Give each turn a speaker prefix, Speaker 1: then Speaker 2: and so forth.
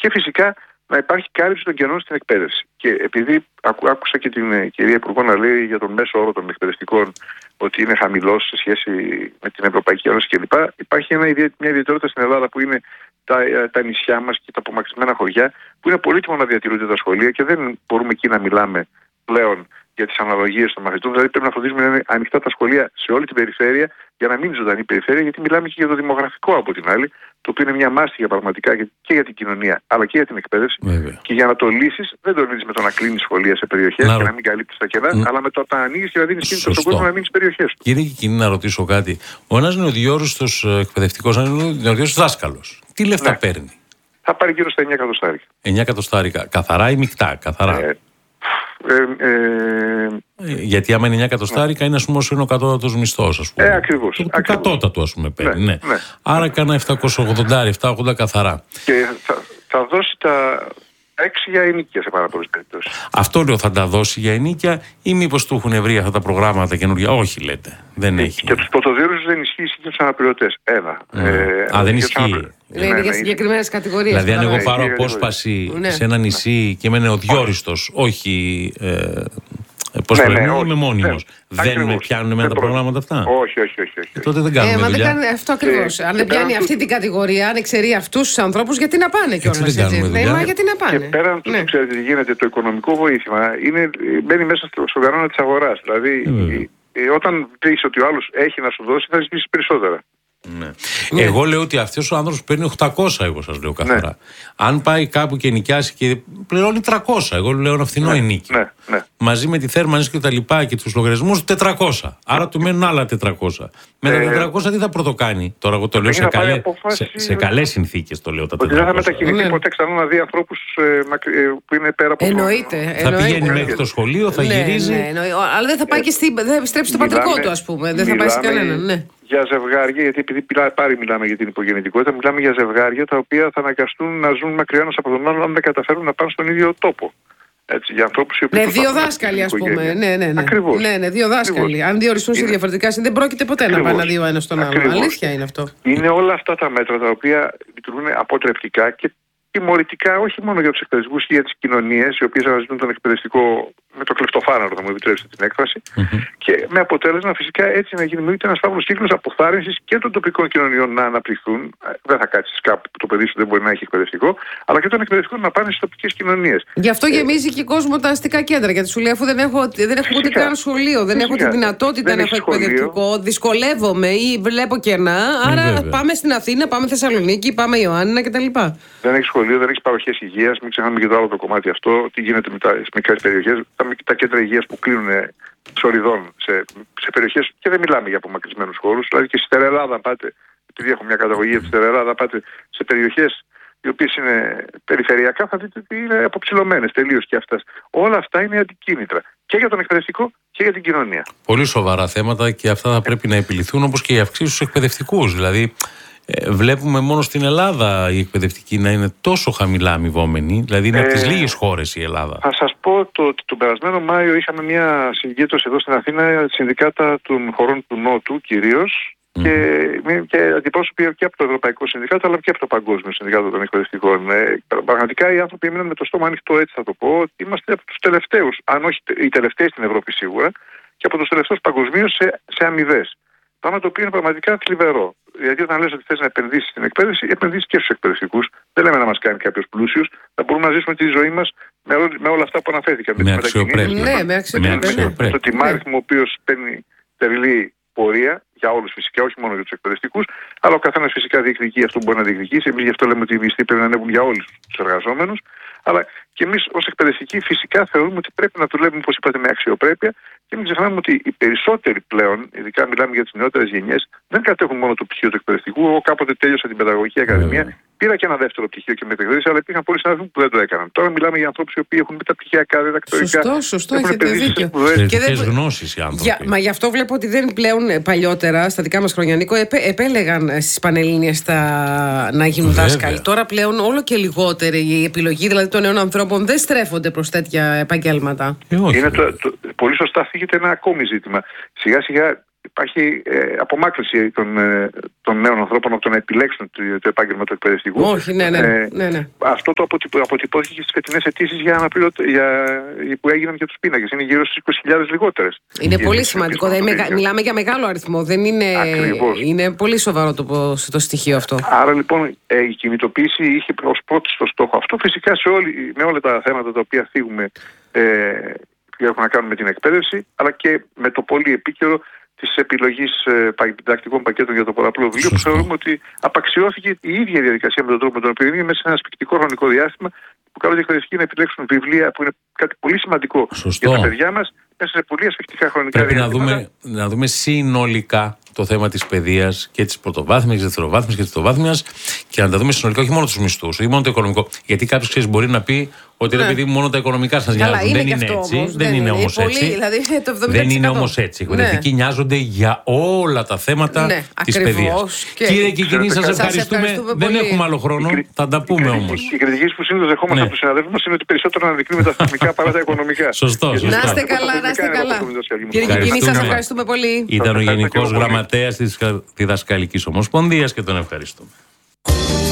Speaker 1: και φυσικά να υπάρχει κάλυψη των κενών στην εκπαίδευση. Και επειδή άκουσα και την κυρία Υπουργό να λέει για τον μέσο όρο των εκπαιδευτικών ότι είναι χαμηλός σε σχέση με την Ευρωπαϊκή Ένωση κλπ. Υπάρχει μια ιδιαιτερότητα στην Ελλάδα που είναι τα νησιά μας και τα απομακρυσμένα χωριά, που είναι πολύτιμο να διατηρούνται τα σχολεία και δεν μπορούμε εκεί να μιλάμε πλέον για τις αναλογίες των μαθητών. Δηλαδή πρέπει να φροντίζουμε να είναι ανοιχτά τα σχολεία σε όλη την περιφέρεια για να μην είναι ζωντανή περιφέρεια, γιατί μιλάμε και για το δημογραφικό από την άλλη, το οποίο είναι μια μάστιγα πραγματικά και για την κοινωνία αλλά και για την εκπαίδευση.
Speaker 2: Βέβαια.
Speaker 1: Και για να το λύσεις, δεν το λύσεις με το να κλείνεις σχολεία σε περιοχές και να μην καλύπτεις τα κενά, αλλά με το να ανοίγεις και να δίνεις κίνητρο στον κόσμο να μείνει στις περιοχές του.
Speaker 2: Κύριε Κικκινή, να ρωτήσω κάτι. Ο ένας νεοδιόριστος εκπαιδευτικός, ένας νεοδιόριστος δάσκαλος, τι λεφτά παίρνει?
Speaker 1: Θα πάρει γύρω στα 9 εκατοστάρικα.
Speaker 2: 9 εκατοστάρικα. Καθαρά ή μεικτά? Καθαρά. Γιατί άμα είναι 9 εκατοστάρικα είναι, ας πούμε, όσο είναι ο κατώτατος μισθός, ας πούμε.
Speaker 1: Ακριβώς.
Speaker 2: Το κατώτατο, ας πούμε, παίρνει. Ναι.
Speaker 1: Ναι.
Speaker 2: Άρα κάνα 780 καθαρά.
Speaker 1: Και θα δώσει τα 6 για ενοίκια σε πάρα πολλές περιπτώσεις.
Speaker 2: Αυτό λέω, θα τα δώσει για ενοίκια ή μήπως του έχουν βρει αυτά τα προγράμματα καινούργια? Όχι, λέτε. Δεν έχει.
Speaker 1: Και τους πρωτοδιόρους δεν ισχύει για τους αναπληρωτές.
Speaker 2: Δεν ισχύει.
Speaker 3: Είναι για συγκεκριμένες κατηγορίες.
Speaker 2: Δηλαδή, αν εγώ πάρω απόσπαση σε ένα νησί και είμαι νεοδιόριστος, όχι. Πώς πρέπει να είμαι μόνιμος. Δεν με πιάνουν εμένα τα προγράμματα αυτά?
Speaker 1: Όχι.
Speaker 2: Τότε δεν κάνουμε δουλειά.
Speaker 3: Δεν κάνει αυτό ακριβώς. Αν δεν πιάνει αυτή την κατηγορία, αν εξαιρεί αυτούς τους ανθρώπους, γιατί να πάνε κιόλας?
Speaker 2: δεν κάνουμε δουλειά.
Speaker 3: Γιατί να πάνε.
Speaker 1: Και πέραν του, ξέρετε τι γίνεται, το οικονομικό βοήθημα μπαίνει μέσα στον κανόνα της αγοράς. Δηλαδή, όταν πεις ότι ο άλλος έχει να σου δώσει, θα ζητήσεις περισσότερα.
Speaker 2: Ναι. Εγώ λέω ότι αυτός ο άνθρωπος παίρνει 800, εγώ σας λέω καθαρά. Ναι. Αν πάει κάπου και νοικιάσει και πληρώνει 300, εγώ λέω ένα φθηνό ενοίκιο.
Speaker 1: Ναι.
Speaker 2: Μαζί με τη θέρμανση και τα λοιπά και τους λογαριασμούς, 400. Άρα του μένουν άλλα 400. Με τα 400 τι θα πρωτοκάνει? Τώρα εγώ το λέω σε καλές συνθήκες, το λέω τα 400.
Speaker 1: Ότι δεν θα μετακινηθεί ποτέ ξανά να δει ανθρώπους που είναι πέρα από το.
Speaker 2: Θα πηγαίνει μέχρι το σχολείο, θα γυρίζει.
Speaker 3: Αλλά δεν θα πάει και δεν θα επιστρέψει στο πατρικό του, ας πούμε. Δεν θα πάει σε κανέναν.
Speaker 1: Για ζευγάρια, γιατί επειδή πάλι μιλάμε για την υπογεννητικότητα, μιλάμε για ζευγάρια τα οποία θα αναγκαστούν να ζουν μακριά ένας από τον άλλον αν δεν καταφέρουν να πάνε στον ίδιο τόπο. Έτσι, για ανθρώπους οι οποίοι.
Speaker 3: Ναι, δύο δάσκαλοι, ας πούμε. Ναι.
Speaker 1: Ακριβώς.
Speaker 3: Ναι, δύο δάσκαλοι. Αν διοριστούν σε διαφορετικά δεν πρόκειται ποτέ να πάνε δύο ένα στον άλλο. Αλήθεια είναι αυτό.
Speaker 1: Είναι όλα αυτά τα μέτρα τα οποία λειτουργούν αποτρεπτικά και τιμωρητικά, όχι μόνο για τους εκπαιδευτικούς και για τις κοινωνίες, οι οποίες αναζητούν τον εκπαιδευτικό με το κλεφτοφάναρο, θα μου επιτρέψετε την έκφραση, και με αποτέλεσμα φυσικά έτσι να δημιουργείται ένας φαύλος κύκλος αποθάρρυνσης και των τοπικών κοινωνιών να αναπτυχθούν. Δεν θα κάτσεις κάπου που το παιδί σου δεν μπορεί να έχει εκπαιδευτικό, αλλά και των εκπαιδευτικών να πάνε στις τοπικές κοινωνίες.
Speaker 3: Γι' αυτό γεμίζει και κόσμο τα αστικά κέντρα. Γιατί σου λέει, αφού δεν έχω ούτε καν σχολείο, δεν έχω τη δυνατότητα να έχω εκπαιδευτικό, δυσκολεύομαι ή βλέπω κενά. Άρα πάμε στην Αθήνα, πάμε Θεσσαλονίκη, πάμε Ιωάννινα κτλ.
Speaker 1: Δεν έχει σχολείο, δεν έχει παροχές υγείας. Μην ξεχνάμε και το άλλο το κομμάτι αυτό. Τι γίνεται με τις μικρές περιοχές. Τα κέντρα υγείας που κλείνουν σοριδών σε περιοχές, και δεν μιλάμε για απομακρυσμένους χώρους. Δηλαδή και στη ΣτερεΕλλάδα, πάτε, επειδή έχω μια καταγωγή από τη ΣτερεΕλλάδα, πάτε σε περιοχές οι οποίες είναι περιφερειακά, θα δείτε ότι είναι αποψηλωμένες τελείως και αυτές. Όλα αυτά είναι αντικίνητρα και για τον εκπαιδευτικό και για την κοινωνία.
Speaker 2: Πολύ σοβαρά θέματα και αυτά θα πρέπει να επιληθούν, όπως και οι αυξήσεις στους εκπαιδευτικούς. Δηλαδή, βλέπουμε μόνο στην Ελλάδα οι εκπαιδευτικοί να είναι τόσο χαμηλά αμοιβόμενοι, δηλαδή είναι από τις λίγες χώρες η Ελλάδα.
Speaker 1: Θα σας πω ότι τον περασμένο Μάιο είχαμε μια συγκέντρωση εδώ στην Αθήνα, συνδικάτα των χωρών του Νότου κυρίως, και αντιπρόσωποι και από το Ευρωπαϊκό Συνδικάτο αλλά και από το Παγκόσμιο Συνδικάτο των Εκπαιδευτικών. Πραγματικά οι άνθρωποι έμειναν με το στόμα ανοιχτό, έτσι θα το πω, ότι είμαστε από τους τελευταίους, αν όχι οι τελευταίοι στην Ευρώπη σίγουρα, και από τους τελευταίους παγκοσμίως σε αμοιβές. Πράγμα το οποίο είναι πραγματικά θλιβερό. Γιατί όταν λες ότι θες να επενδύσεις στην εκπαίδευση, επενδύσεις και στους εκπαιδευτικούς. Δεν λέμε να μας κάνει κάποιος πλούσιος, θα μπορούμε να ζήσουμε τη ζωή μας με όλα αυτά που αναφέρθηκαν.
Speaker 2: Με αξιοπρέπεια.
Speaker 1: Με το τιμάριθμο ο οποίος παίρνει τερλή πορεία για όλους φυσικά, όχι μόνο για τους εκπαιδευτικούς, αλλά ο καθένας φυσικά διεκδικεί αυτό που μπορεί να διεκδικήσει. Εμείς γι' αυτό λέμε ότι οι μισθοί πρέπει να ανέβουν για όλους τους εργαζόμενους. Αλλά και εμείς ως εκπαιδευτικοί φυσικά θεωρούμε ότι πρέπει να δουλεύουμε, όπως είπατε, με αξιοπρέπεια, και μην ξεχνάμε ότι οι περισσότεροι πλέον, ειδικά μιλάμε για τις νεότερες γενιές, δεν κατέχουν μόνο το πτυχίο του εκπαιδευτικού. Εγώ κάποτε τέλειωσα την Παιδαγωγική Ακαδημία, πήρα και ένα δεύτερο πτυχίο και με εκπαιδεύτησα, αλλά υπήρχαν πολλοί συνάδελφοι που δεν το έκαναν. Τώρα μιλάμε για ανθρώπους οι οποίοι έχουν μεταπτυχιακά, διδακτορικά.
Speaker 3: Σωστό, έχετε δίκιο.
Speaker 2: Εξαιρετικές γνώσεις οι άνθρωποι.
Speaker 3: Μα γι' αυτό βλέπω ότι δεν πλέον παλιότερα, στα δικά μας χρόνια, Νίκο, επέλεγαν στις Πανελλήνιες να γίνουν δάσκαλοι. Τώρα πλέον όλο και λιγότερη η επιλογή δηλαδή των νέων ανθρώπων δεν στρέφονται προς τέτοια επαγγέλματα.
Speaker 1: Πολύ σωστά φύγεται ένα ακόμη ζήτημα. Σιγά σιγά υπάρχει απομάκρυνση των νέων ανθρώπων από το να επιλέξουν το επάγγελμα του εκπαιδευτικού.
Speaker 3: Όχι, ναι.
Speaker 1: Αυτό το αποτυπώθηκε στις φετινές αιτήσεις που έγιναν για τους πίνακες. Είναι γύρω στις 20.000 λιγότερες.
Speaker 3: Είναι πολύ σημαντικό. Μιλάμε για μεγάλο αριθμό. Δεν είναι πολύ σοβαρό το στοιχείο αυτό.
Speaker 1: Άρα λοιπόν η κινητοποίηση είχε ως πρώτη στο στόχο αυτό. Φυσικά με όλα τα θέματα τα οποία θίγουμε που έχουν να κάνουν με την εκπαίδευση, αλλά και με το πολύ επίκαιρο της επιλογής διδακτικών πακέτων για το πολλαπλό βιβλίο, που θεωρούμε ότι απαξιώθηκε η ίδια η διαδικασία με τον τρόπο με τον οποίο είναι μέσα σε ένα σπικτικό χρονικό διάστημα, που καλούνται οι εκπαιδευτικοί να επιλέξουν βιβλία που είναι κάτι πολύ σημαντικό για τα παιδιά μας, μέσα σε πολύ ασφικτικά χρονικά διαστήματα.
Speaker 2: Πρέπει να δούμε συνολικά το θέμα της παιδείας και της πρωτοβάθμιας, της δευτεροβάθμιας και της τριτοβάθμιας και να τα δούμε συνολικά, όχι μόνο τους μισθούς, όχι μόνο το οικονομικό. Γιατί κάποιος μπορεί να πει ότι ρε παιδί, μόνο τα οικονομικά σας νοιάζουν. Δεν είναι έτσι. Δεν είναι όμως έτσι. Δεν είναι όμως έτσι. Οι εκπαιδευτικοί νοιάζονται για όλα τα θέματα της παιδείας. Κύριε Κικκινή, σας ευχαριστούμε. Δεν έχουμε άλλο χρόνο. Θα τα πούμε όμως.
Speaker 1: Οι κριτικές που συνήθως δεχόμαστε από τους συναδέλφους μας είναι ότι περισσότερο αναδεικνύουμε τα θεσμικά παρά τα οικονομικά.
Speaker 2: Σωστό.
Speaker 3: Να είστε καλά. Κύριε Κικκινή, σας ευχαριστούμε πολύ.
Speaker 2: Ήταν ο Γενικός Γραμματέας της Διδασκαλικής Ομοσπονδίας και τον ευχαριστούμε.